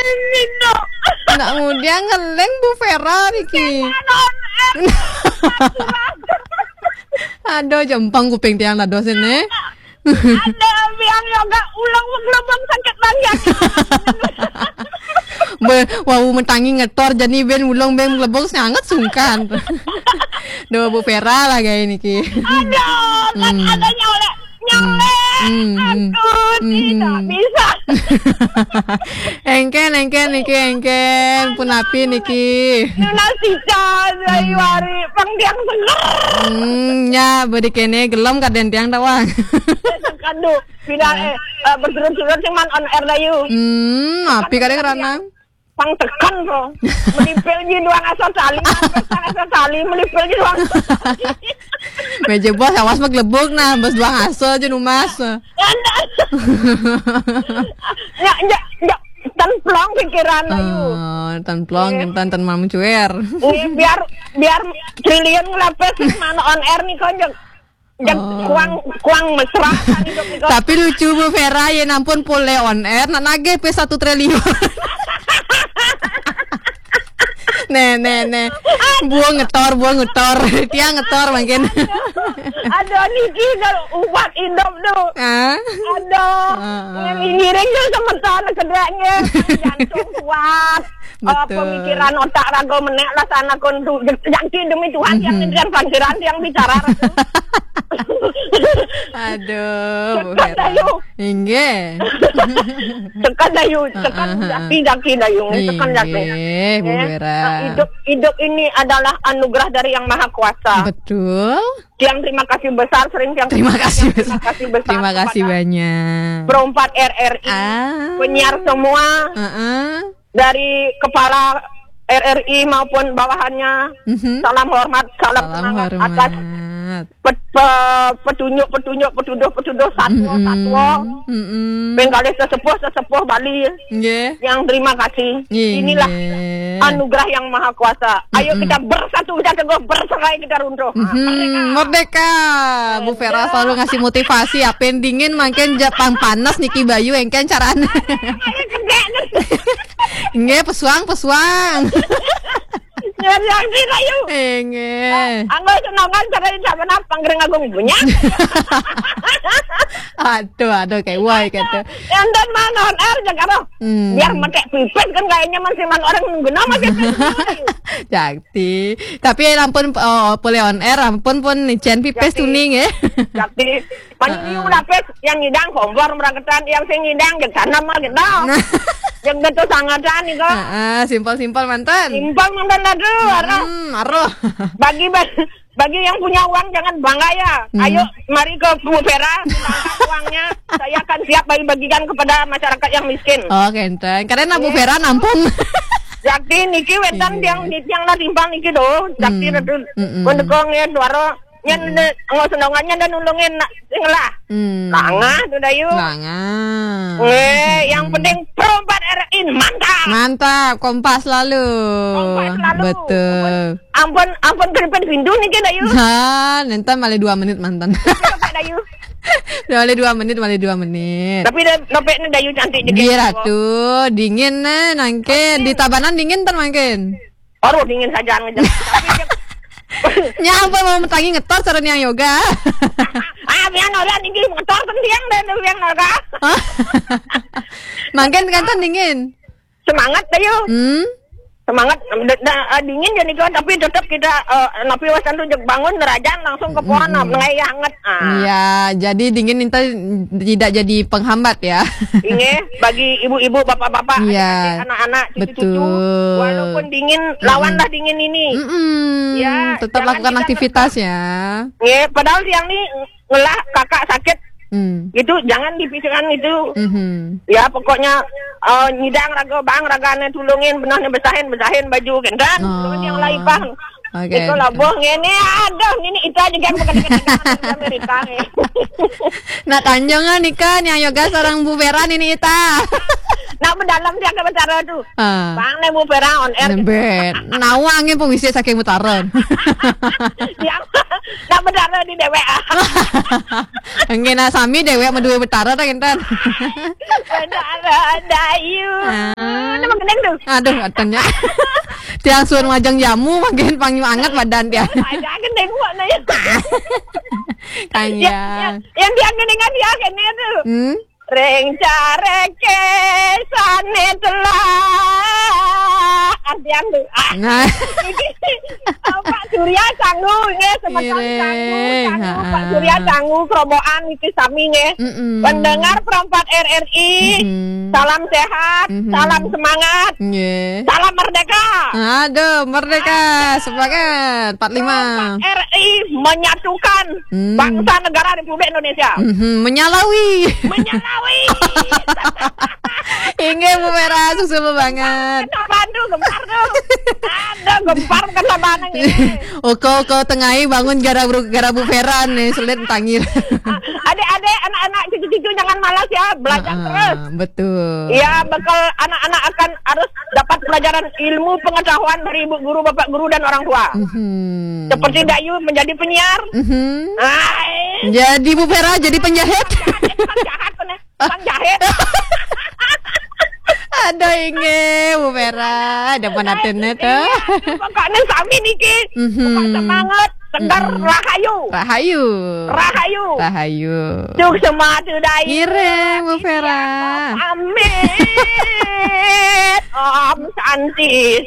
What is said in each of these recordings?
Nino. Nak mudian ngeleng Bu Vera niki. Aduh jempang kuping tiang lado sini. Ada yang yoga ulang gelembang sakit lagi. Wau mentangi ngetor jadi ben ulang ben gelembang sangat sungkan. Do Bu Vera lah kayak niki. Aduh, kan ada nyolek. Aduh, tidak bisa. Engken niki pun api niki. Nasi dari wari pangdiang seger. Ya beri kene gelem kaden tiang dawang. Aduh, pindah berturut-turut cuman on air dayu. Api kadang kerana. Pang tekan bro, melipil je doang asal tali, asal tali melipil je doang. Meja bos awas mah gelebuk nah, bos doang asal je numas. Ya, tan plong pikiran ayu. Tan plong, tan mam cuer. Biar triliun ngelapes mana on air nih konjok. Kuang mesra kan hidup. Tapi lucu Bu Vera ya nampun pole on air nak nage pe 1 triliun. Nih. Buang ngetor. Tiang ngetor makin. Aduh niki kalau ubat hidup tuh. Aduh. Ngiring tuh sementar kedeknya. Jantung kuat. Pemikiran otak rago menek lah sana kontu. Jangki demi Tuhan yang ngejar pangeran yang bicara. Aduh Bu Tekan dayu. Inge. Tekan dayu. Tekan jaki dayu. Tekan jaki. Bu Vera. Hidup ini adalah anugerah dari Yang Maha Kuasa. Betul. Yang terima kasih besar Terima kasih besar. Terima kasih banyak. Perempat RRI, penyiar semua, dari kepala RRI maupun bawahannya. Salam hormat, salam semangat atas petunjuk satwa. Bengkalis sesepuh Bali. Yang terima kasih. Inilah anugerah Yang Maha Kuasa. Ayo kita bersatu, kita teguh, berserai, kita runtuh. Merdeka. Bu Vera selalu ngasih motivasi. Apa yang dingin makin Jepang panas Niki Bayu engken caranya. Nge pesuang. Yang kita yuk. Nge. Anggo senongan cara dicapan panggereng agung punya. Aduh kayak wah kata. Yang dan mana on air jaga biar metek pipet kan kayaknya masih orang nunggu nama gitu. Jakti. Tapi ampun boleh on air ampun pun nicen pipes tuning ya. Jakti. Panjang lapis yang ngidang kompor meraketan yang sing ngidang jeung sana mah gitu. Yang betul sangatan nih kok. Simpel mantan. Simpel mantan aduh. Aduh. Bagi yang punya uang jangan bangga ya. Ayo mari ke Bu Vera, uangnya saya akan siap bagi-bagikan kepada masyarakat yang miskin. Oh, kenten. Karena Bu Vera nampung. Jakti niki wetan yang lah timpang niki do. Jakti redu kondekongnya suara nyen ngosendongannya dan nulungin sing lah. Langah tuh dayu. Langah. Yang penting perempat RI mantap. Kompas lalu. Betul. Ampun keripet pintu niki dayu. Nanti malah 2 menit mantan. Dayu. Malah 2 menit. Tapi dopeknya dayu cantik juga. Iya tuh, dingin nangken. Di Tabanan dingin kan makin. Oh, dingin saja ngejar. Nyapa mau mentangi ngetor cara yang yoga. Biar nolah niki ngetor tiang dan yang nolah. Makin kan dingin. Semangat dayu. Semangat dingin jadi kan tapi tetap kita napi wasan tuh bangun nerajan langsung ke pohon ngelai hangat. Iya, jadi dingin itu tidak jadi penghambat ya. Ini bagi ibu-ibu, bapak-bapak, anak-anak, cucu-cucu, walaupun dingin lawanlah dingin ini. Ya, tetap lakukan aktivitas ya. Ya, padahal siang ini ngelah kakak sakit. Itu jangan dipikirkan itu. Ya pokoknya nyidang ragane tulungin benahnya besahin baju kendan yang lain bang. Itu lah bohong ini ada ini itu aja kan bukan di Amerika. Nah tanjongan nih kan yang yoga seorang Bu Vera ini ita. Nah mendalam dia ke bicara tuh. Bang nih Bu Vera on air. Nawangin pengisi saking mutaran. Yang nak berdarah di DWA. Enggak sami DWA medue berdarah ta kentan. Berdarah dayu. Nama tuh. Aduh, katanya. Tiang suun majang jamu makin panggil anget badan dia. Ada gede gua na ya. Kanya. Yang dia geningan dia kene tuh. Reng careke sane telah artian tuh. Pak Surya Canggu nge semeton Canggu Pak Surya Canggu kerobokan iki sami nge. Pendengar perempat RRI. Salam sehat, salam semangat. Salam merdeka. Aduh, merdeka. Semangat 45. RRI menyatukan bangsa negara Republik Indonesia. Menyalawi. Inge Bu Vera sukses banget. Bantu gempar tuh. Ada gempar kan labanan ini. Kau tengahi bangun gara Bu Vera nih sulit tangir. Adik-adik, anak-anak, cucu-cucu jangan malas ya, belajar terus. Betul. Ya, bekal anak-anak akan harus dapat pelajaran ilmu pengetahuan dari ibu guru, bapak guru dan orang tua. Seperti Dayu menjadi penyiar. Jadi Bu Vera jadi penjahit. Penjahit. Ada Inge Bu Vera, ada penatennya tuh. Pokoknya sami niki. Semangat, segar rahayu. Cuk semangat dai. Kire Bu Vera. Amin. Om santi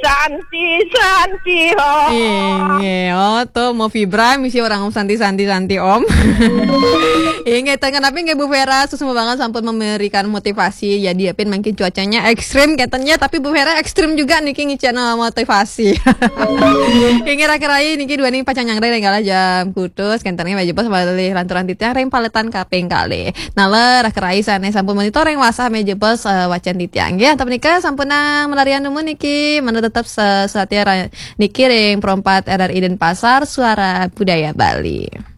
ho. Inge, tuh mau vibra misi orang om santi om. Inge tengen tapi Inge Bu Vera susah banget sampai memberikan motivasi. Jadi apin makin cuacanya ekstrim katanya, tapi Bu Vera ekstrim juga niki ngicana motivasi. Inge rakirai niki dua nih pacang nyangre regala jam kutus kentarnya baju pas balik lanturan titnya rem paletan kaping kali. Nala rakirai sana sampun monitor yang wasah meja pos wacan titiang ya. Tapi nikah sampuna melarian dulu niki mana tetap sesuatu niki ring perempat RRI Denpasar Suara Budaya Bali.